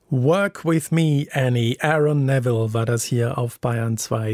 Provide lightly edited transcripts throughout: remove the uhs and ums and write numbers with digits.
Work with me, Annie. Aaron Neville war das hier auf Bayern 2.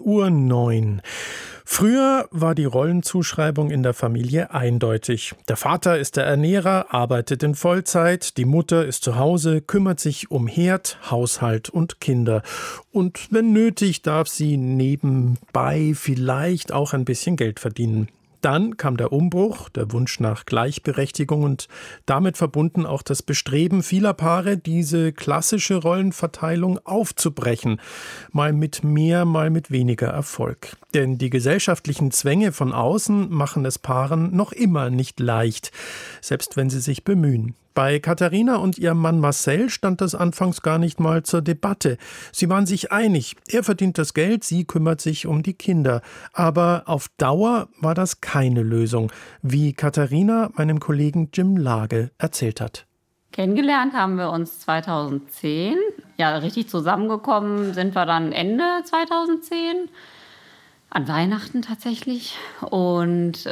10:09 Uhr. Früher war die Rollenzuschreibung in der Familie eindeutig. Der Vater ist der Ernährer, arbeitet in Vollzeit, die Mutter ist zu Hause, kümmert sich um Herd, Haushalt und Kinder. Und wenn nötig, darf sie nebenbei vielleicht auch ein bisschen Geld verdienen. Dann kam der Umbruch, der Wunsch nach Gleichberechtigung und damit verbunden auch das Bestreben vieler Paare, diese klassische Rollenverteilung aufzubrechen. Mal mit mehr, mal mit weniger Erfolg. Denn die gesellschaftlichen Zwänge von außen machen es Paaren noch immer nicht leicht, selbst wenn sie sich bemühen. Bei Katharina und ihrem Mann Marcel stand das anfangs gar nicht mal zur Debatte. Sie waren sich einig, er verdient das Geld, sie kümmert sich um die Kinder. Aber auf Dauer war das keine Lösung, wie Katharina meinem Kollegen Jim Lage erzählt hat. Kennengelernt haben wir uns 2010. Ja, richtig zusammengekommen sind wir dann Ende 2010. An Weihnachten tatsächlich. Und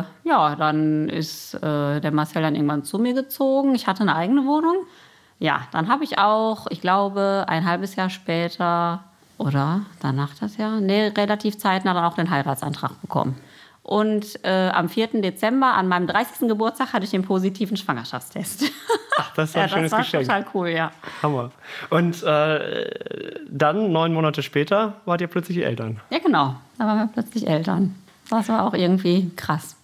dann ist der Marcel dann irgendwann zu mir gezogen. Ich hatte eine eigene Wohnung. Ja, dann habe ich auch, ich glaube, ein halbes Jahr später oder danach das Jahr, relativ zeitnah dann auch den Heiratsantrag bekommen. Und am 4. Dezember, an meinem 30. Geburtstag, hatte ich den positiven Schwangerschaftstest. Ach, das ist ein schönes Geschenk. Das war total cool, ja. Hammer. Und dann, 9 Monate später, wart ihr plötzlich Eltern. Ja, genau. Da waren wir plötzlich Eltern. Das war auch irgendwie krass.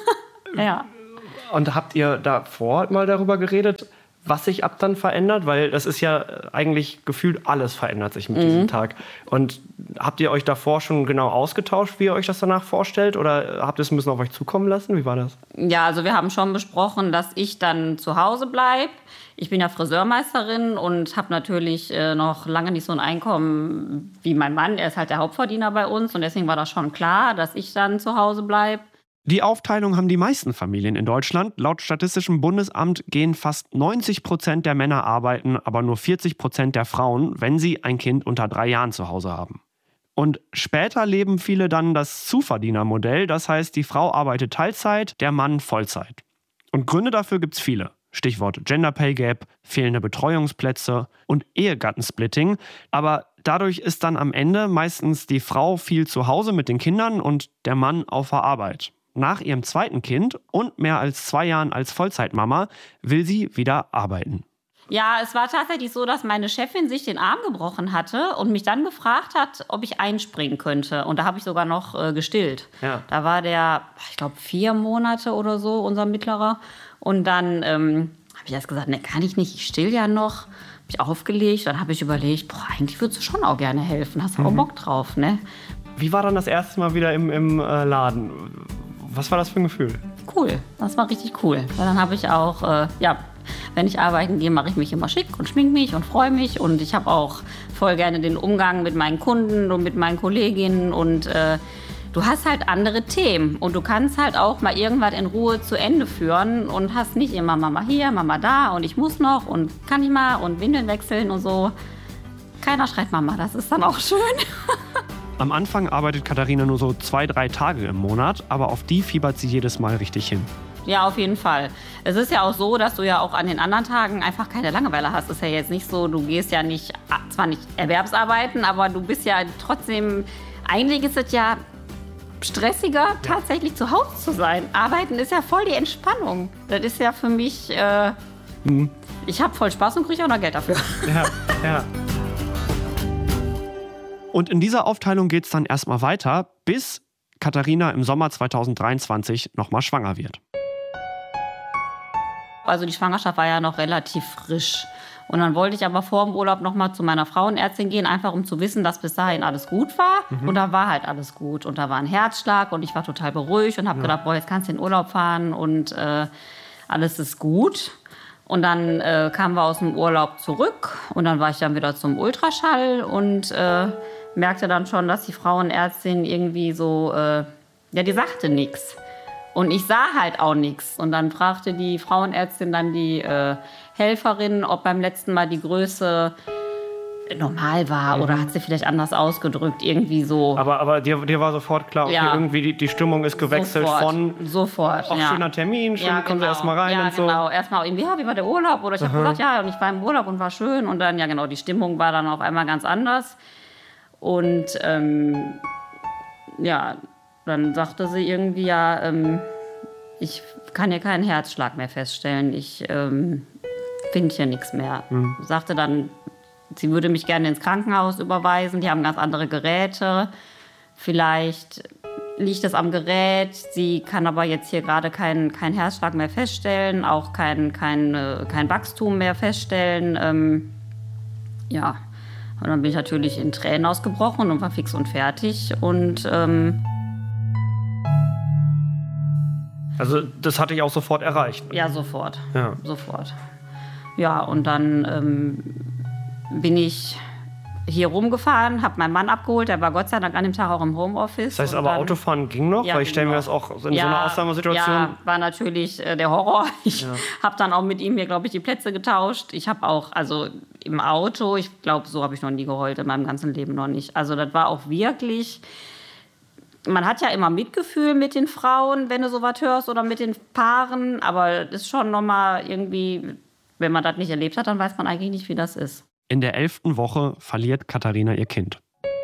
Ja. Und habt ihr davor mal darüber geredet, was sich ab dann verändert? Weil das ist ja eigentlich gefühlt, alles verändert sich mit diesem Tag. Und habt ihr euch davor schon genau ausgetauscht, wie ihr euch das danach vorstellt? Oder habt ihr es ein bisschen auf euch zukommen lassen? Wie war das? Ja, also wir haben schon besprochen, dass ich dann zu Hause bleibe. Ich bin ja Friseurmeisterin und habe natürlich noch lange nicht so ein Einkommen wie mein Mann. Er ist halt der Hauptverdiener bei uns und deswegen war das schon klar, dass ich dann zu Hause bleibe. Die Aufteilung haben die meisten Familien in Deutschland. Laut Statistischem Bundesamt gehen fast 90% der Männer arbeiten, aber nur 40% der Frauen, wenn sie ein Kind unter 3 Jahren zu Hause haben. Und später leben viele dann das Zuverdienermodell. Das heißt, die Frau arbeitet Teilzeit, der Mann Vollzeit. Und Gründe dafür gibt's viele. Stichwort Gender Pay Gap, fehlende Betreuungsplätze und Ehegattensplitting. Aber dadurch ist dann am Ende meistens die Frau viel zu Hause mit den Kindern und der Mann auf der Arbeit. Nach ihrem zweiten Kind und mehr als 2 Jahren als Vollzeitmama will sie wieder arbeiten. Ja, es war tatsächlich so, dass meine Chefin sich den Arm gebrochen hatte und mich dann gefragt hat, ob ich einspringen könnte. Und da habe ich sogar noch gestillt. Ja. Da war der, ich glaube, 4 Monate oder so, unser Mittlerer. Und dann habe ich erst gesagt, ne, kann ich nicht, ich still ja noch. Habe ich aufgelegt, dann habe ich überlegt, eigentlich würdest du schon auch gerne helfen, hast du auch Bock drauf, ne? Wie war dann das erste Mal wieder im Laden? Was war das für ein Gefühl? Cool, das war richtig cool. Weil dann habe ich auch, wenn ich arbeiten gehe, mache ich mich immer schick und schminke mich und freue mich. Und ich habe auch voll gerne den Umgang mit meinen Kunden und mit meinen Kolleginnen. Und du hast halt andere Themen. Und du kannst halt auch mal irgendwas in Ruhe zu Ende führen und hast nicht immer Mama hier, Mama da und ich muss noch und kann ich mal und Windeln wechseln und so. Keiner schreit Mama, das ist dann auch schön. Am Anfang arbeitet Katharina nur so 2-3 Tage im Monat, aber auf die fiebert sie jedes Mal richtig hin. Ja, auf jeden Fall. Es ist ja auch so, dass du ja auch an den anderen Tagen einfach keine Langeweile hast. Es ist ja jetzt nicht so, du gehst ja nicht, zwar nicht Erwerbsarbeiten, aber du bist ja trotzdem, eigentlich ist es ja stressiger, tatsächlich zu Hause zu sein. Arbeiten ist ja voll die Entspannung. Das ist ja für mich, ich habe voll Spaß und kriege auch noch Geld dafür. Ja. Und in dieser Aufteilung geht es dann erstmal weiter, bis Katharina im Sommer 2023 nochmal schwanger wird. Also die Schwangerschaft war ja noch relativ frisch. Und dann wollte ich aber vor dem Urlaub nochmal zu meiner Frauenärztin gehen, einfach um zu wissen, dass bis dahin alles gut war. Und da war halt alles gut. Und da war ein Herzschlag und ich war total beruhigt und habe gedacht, jetzt kannst du in den Urlaub fahren und alles ist gut. Und dann kamen wir aus dem Urlaub zurück und dann war ich dann wieder zum Ultraschall und merkte dann schon, dass die Frauenärztin irgendwie so, die sagte nichts. Und ich sah halt auch nichts. Und dann fragte die Frauenärztin dann die Helferin, ob beim letzten Mal die Größe normal war oder hat sie vielleicht anders ausgedrückt, irgendwie so. Aber dir war sofort klar, okay, irgendwie die Stimmung ist gewechselt sofort, auch schöner Termin, kommen Sie erst mal rein und so. Ja, genau, erstmal irgendwie, wie war der Urlaub? Oder ich habe gesagt, und ich war im Urlaub und war schön und dann, die Stimmung war dann auf einmal ganz anders und dann sagte sie irgendwie, ich kann hier keinen Herzschlag mehr feststellen, ich finde hier nichts mehr. Sagte dann, sie würde mich gerne ins Krankenhaus überweisen, die haben ganz andere Geräte. Vielleicht liegt es am Gerät, sie kann aber jetzt hier gerade keinen Herzschlag mehr feststellen, auch kein Wachstum mehr feststellen. Und dann bin ich natürlich in Tränen ausgebrochen und war fix und fertig. Und also das hatte ich auch sofort erreicht. Ja, sofort. Sofort. Ja, und dann bin ich hier rumgefahren, habe meinen Mann abgeholt, der war Gott sei Dank an dem Tag auch im Homeoffice. Das heißt aber, Autofahren ging noch? Weil ich stelle mir das auch in so einer Ausnahmesituation... Ja, war natürlich der Horror. Ich habe dann auch mit ihm hier, glaube ich, die Plätze getauscht. Ich habe auch, also im Auto, ich glaube, so habe ich noch nie geheult, in meinem ganzen Leben noch nicht. Also das war auch wirklich... Man hat ja immer Mitgefühl mit den Frauen, wenn du sowas hörst, oder mit den Paaren, aber das ist schon nochmal irgendwie... Wenn man das nicht erlebt hat, dann weiß man eigentlich nicht, wie das ist. In der 11. Woche verliert Katharina ihr Kind.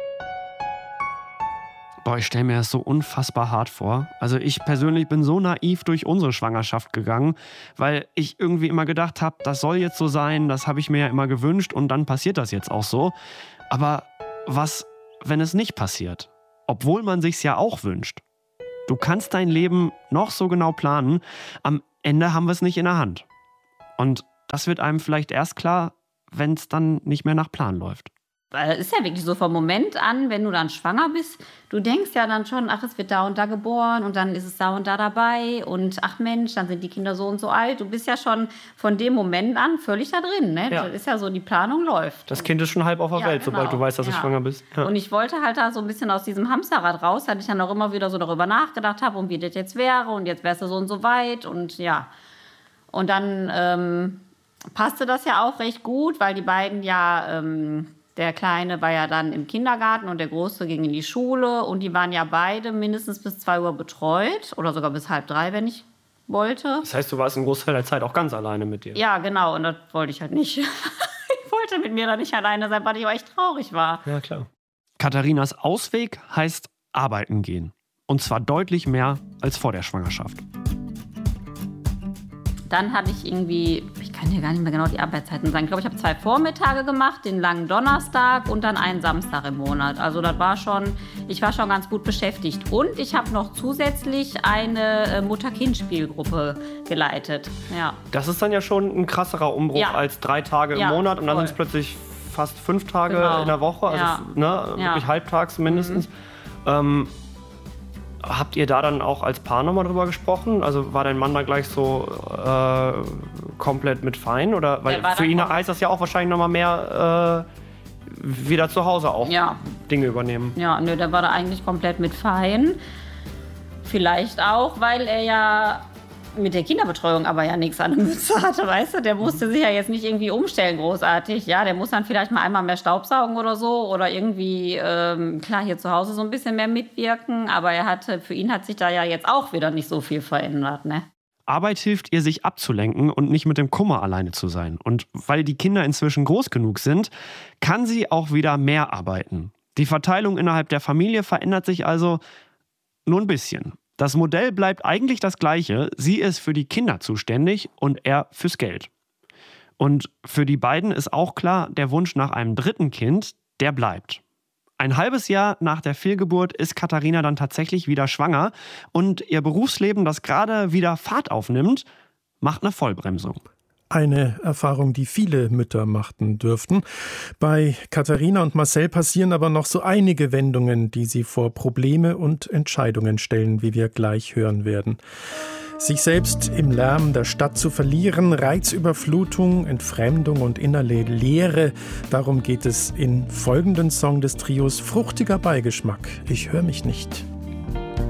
Boah, ich stelle mir das so unfassbar hart vor. Also ich persönlich bin so naiv durch unsere Schwangerschaft gegangen, weil ich irgendwie immer gedacht habe, das soll jetzt so sein, das habe ich mir ja immer gewünscht und dann passiert das jetzt auch so. Aber was, wenn es nicht passiert? Obwohl man sich's ja auch wünscht. Du kannst dein Leben noch so genau planen, am Ende haben wir es nicht in der Hand. Und das wird einem vielleicht erst klar, wenn es dann nicht mehr nach Plan läuft. Es ist ja wirklich so vom Moment an, wenn du dann schwanger bist, du denkst ja dann schon, ach, es wird da und da geboren und dann ist es da und da dabei und ach Mensch, dann sind die Kinder so und so alt. Du bist ja schon von dem Moment an völlig da drin. Ne? Ja. Das ist ja so, die Planung läuft. Das Kind ist schon halb auf der Welt, sobald du weißt, dass du schwanger bist. Ja. Und ich wollte halt da so ein bisschen aus diesem Hamsterrad raus, hatte ich dann auch immer wieder so darüber nachgedacht habe und wie das jetzt wäre und jetzt wärst du so und so weit und ja. Und dann passte das ja auch recht gut, weil die beiden der Kleine war ja dann im Kindergarten und der Große ging in die Schule und die waren ja beide mindestens bis 2 Uhr betreut oder sogar bis 2:30, wenn ich wollte. Das heißt, du warst einen Großteil der Zeit auch ganz alleine mit dir? Ja, genau, und das wollte ich halt nicht. Ich wollte mit mir da nicht alleine sein, weil ich auch echt traurig war. Ja, klar. Katharinas Ausweg heißt arbeiten gehen. Und zwar deutlich mehr als vor der Schwangerschaft. Dann hatte ich irgendwie, ich kann dir gar nicht mehr genau die Arbeitszeiten sagen. Ich glaube, ich habe 2 Vormittage gemacht, den langen Donnerstag und dann einen Samstag im Monat. Also ich war schon ganz gut beschäftigt. Und ich habe noch zusätzlich eine Mutter-Kind-Spielgruppe geleitet. Ja. Das ist dann ja schon ein krasserer Umbruch als 3 Tage im Monat und dann sind es plötzlich fast 5 Tage in der Woche, also wirklich halbtags mindestens. Habt ihr da dann auch als Paar nochmal drüber gesprochen? Also war dein Mann da gleich so komplett mit fein? Oder weil für ihn heißt das ja auch wahrscheinlich nochmal mehr wieder zu Hause auch Dinge übernehmen. Ja, nö, der war da eigentlich komplett mit fein. Vielleicht auch, weil er ja mit der Kinderbetreuung aber ja nichts an der Mütze hatte, weißt du? Der musste sich ja jetzt nicht irgendwie umstellen großartig. Ja, der muss dann vielleicht mal einmal mehr staubsaugen oder so oder irgendwie, klar, hier zu Hause so ein bisschen mehr mitwirken. Aber für ihn hat sich da ja jetzt auch wieder nicht so viel verändert, ne? Arbeit hilft ihr, sich abzulenken und nicht mit dem Kummer alleine zu sein. Und weil die Kinder inzwischen groß genug sind, kann sie auch wieder mehr arbeiten. Die Verteilung innerhalb der Familie verändert sich also nur ein bisschen. Das Modell bleibt eigentlich das gleiche. Sie ist für die Kinder zuständig und er fürs Geld. Und für die beiden ist auch klar, der Wunsch nach einem 3. Kind, der bleibt. Ein halbes Jahr nach der Fehlgeburt ist Katharina dann tatsächlich wieder schwanger und ihr Berufsleben, das gerade wieder Fahrt aufnimmt, macht eine Vollbremsung. Eine Erfahrung, die viele Mütter machten dürften. Bei Katharina und Marcel passieren aber noch so einige Wendungen, die sie vor Probleme und Entscheidungen stellen, wie wir gleich hören werden. Sich selbst im Lärm der Stadt zu verlieren, Reizüberflutung, Entfremdung und innere Leere, darum geht es in folgenden Song des Trios Fruchtiger Beigeschmack. Ich höre mich nicht.